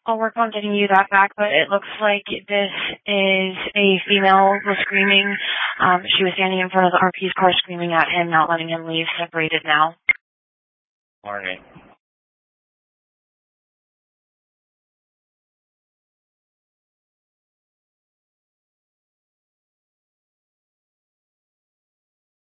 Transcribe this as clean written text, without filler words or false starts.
I'll work on getting you that back, but it looks like this is a female was screaming. She was standing in front of the RP's car screaming at him, not letting him leave, separated now. Morning.